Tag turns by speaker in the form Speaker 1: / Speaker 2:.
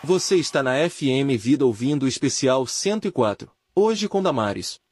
Speaker 1: Você está na FM Vida ouvindo o especial 104. Hoje com Damares.